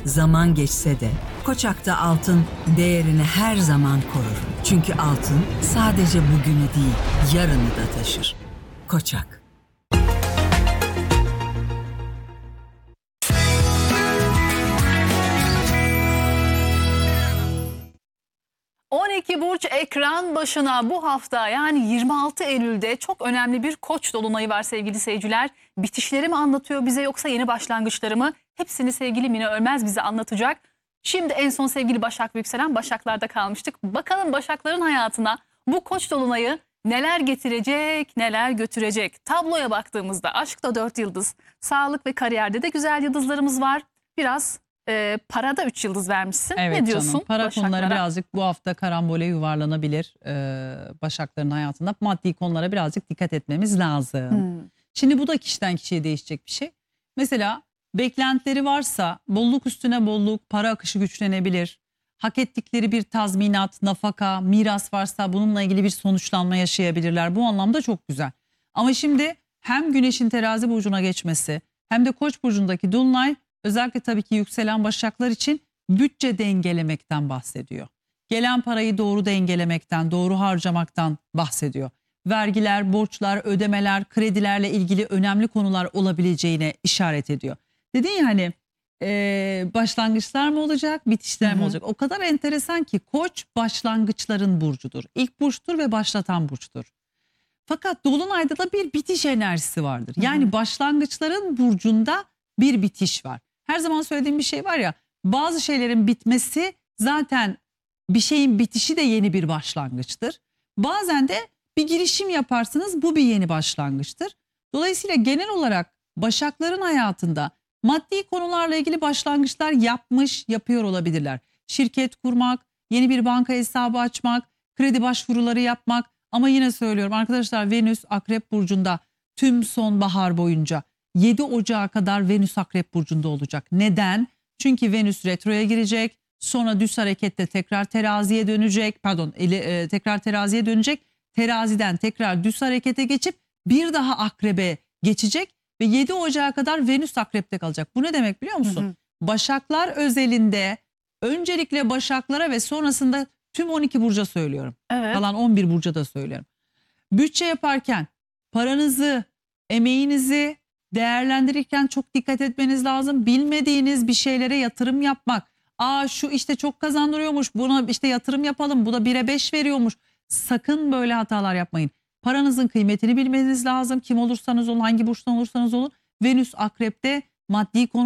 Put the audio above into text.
Zaman geçse de Koçak'ta altın değerini her zaman korur. Çünkü altın sadece bugünü değil, yarını da taşır. Koçak. ...12 burç ekran başına bu hafta, yani 26 Eylül'de çok önemli bir Koç dolunayı var sevgili seyirciler. Bitişleri mi anlatıyor bize, yoksa yeni başlangıçları mı? Hepsini sevgili Mine Ölmez bize anlatacak. Şimdi en son sevgili Başak ve yükselen Başaklar'da kalmıştık. Bakalım Başakların hayatına bu Koç dolunayı neler getirecek, neler götürecek? Tabloya baktığımızda aşkta 4 yıldız, sağlık ve kariyerde de güzel yıldızlarımız var. Biraz parada 3 yıldız vermişsin. Evet ne diyorsun? canım. Para Başaklara? konuları birazcık bu hafta karambole yuvarlanabilir. Başakların hayatında maddi konulara birazcık dikkat etmemiz lazım. Şimdi bu da kişiden kişiye değişecek bir şey. Mesela beklentileri varsa bolluk üstüne bolluk, para akışı güçlenebilir. Hak ettikleri bir tazminat, nafaka, miras varsa bununla ilgili bir sonuçlanma yaşayabilirler. Bu anlamda çok güzel. Ama şimdi hem Güneş'in terazi burcuna geçmesi hem de Koç burcundaki dolunay özellikle tabii ki yükselen Başaklar için bütçe dengelemekten bahsediyor. Gelen parayı doğru dengelemekten, doğru harcamaktan bahsediyor. Vergiler, borçlar, ödemeler, kredilerle ilgili önemli konular olabileceğine işaret ediyor. Dedin ya hani başlangıçlar mı olacak, bitişler mi olacak? O kadar enteresan ki Koç başlangıçların burcudur. İlk burçtur ve başlatan burçtur. Fakat Dolunay'da da bir bitiş enerjisi vardır. Yani başlangıçların burcunda bir bitiş var. Her zaman söylediğim bir şey var ya, bazı şeylerin bitmesi zaten bir şeyin bitişi de yeni bir başlangıçtır. Bazen de bir girişim yaparsınız, bu bir yeni başlangıçtır. Dolayısıyla genel olarak Başakların hayatında maddi konularla ilgili başlangıçlar yapıyor olabilirler. Şirket kurmak, yeni bir banka hesabı açmak, kredi başvuruları yapmak. Ama yine söylüyorum arkadaşlar, Venüs Akrep Burcu'nda tüm sonbahar boyunca 7 Ocağı kadar Venüs Akrep Burcu'nda olacak. Neden? Çünkü Venüs retroya girecek, sonra düz harekette tekrar teraziye dönecek, tekrar teraziye dönecek, teraziden tekrar düz harekete geçip bir daha akrebe geçecek ve 7 Ocağı kadar Venüs Akrep'te kalacak. Bu ne demek biliyor musun? Başaklar özelinde öncelikle Başaklara ve sonrasında tüm 12 burca söylüyorum. Evet. Kalan 11 burca da söylüyorum. Bütçe yaparken paranızı, emeğinizi değerlendirirken çok dikkat etmeniz lazım. Bilmediğiniz bir şeylere yatırım yapmak. Şu işte çok kazandırıyormuş, buna işte yatırım yapalım, bu da 1'e 5 veriyormuş. Sakın böyle hatalar yapmayın. Paranızın kıymetini bilmeniz lazım. Kim olursanız olun, hangi burçtan olursanız olun. Venüs Akrep'te maddi konu